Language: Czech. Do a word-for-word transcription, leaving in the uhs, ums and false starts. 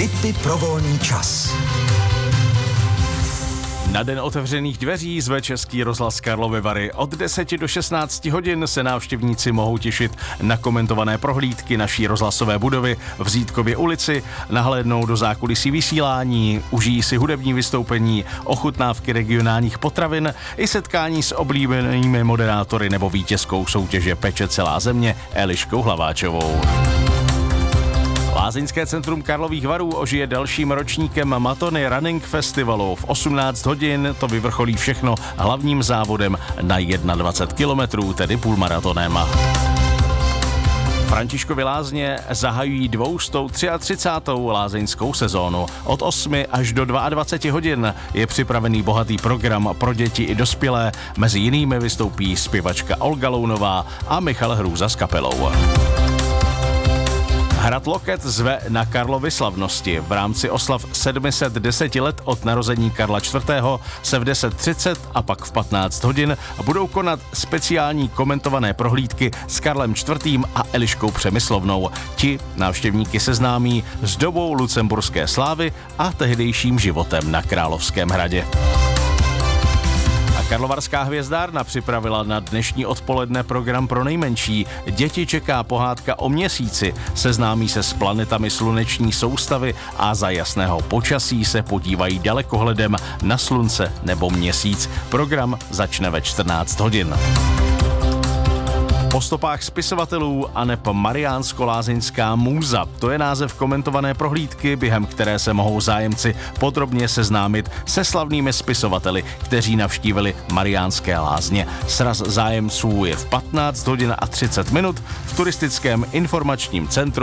Tipy pro volný čas. Na den otevřených dveří zve Český rozhlas Karlovy Vary. Od deseti do šestnácti hodin se návštěvníci mohou těšit na komentované prohlídky naší rozhlasové budovy v Řítkově ulici, nahlédnou do zákulisí vysílání, užijí si hudební vystoupení, ochutnávky regionálních potravin i setkání s oblíbenými moderátory nebo vítězkou soutěže Peče celá země Eliškou Hlaváčovou. Lázeňské centrum Karlových Varů ožije dalším ročníkem Matony Running Festivalu. V osmnáct hodin to vyvrcholí všechno hlavním závodem na dvacet jedna kilometrů, tedy půlmaratonem. Františkovy lázně zahajují dvoustou třiatřicátou lázeňskou sezónu. Od osmi až do dvaceti dvou hodin je připravený bohatý program pro děti i dospělé. Mezi jinými vystoupí zpěvačka Olga Lounová a Michal Hrůza s kapelou. Hrad Loket zve na Karlovy slavnosti. V rámci oslav sedm set deset let od narození Karla čtvrtého. se v deset třicet a pak v patnáct hodin budou konat speciální komentované prohlídky s Karlem čtvrtým a Eliškou Přemyslovnou. Ti návštěvníky seznámí s dobou lucemburské slávy a tehdejším životem na Královském hradě. Karlovarská hvězdárna připravila na dnešní odpoledne program pro nejmenší. Děti čeká pohádka o měsíci, seznámí se s planetami sluneční soustavy a za jasného počasí se podívají dalekohledem na slunce nebo měsíc. Program začne ve čtrnáct hodin. Po stopách spisovatelů aneb Mariánsko-lázeňská můza. To je název komentované prohlídky, během které se mohou zájemci podrobně seznámit se slavnými spisovateli, kteří navštívili Mariánské lázně. Sraz zájemců je v patnáct hodin a třicet minut v turistickém informačním centru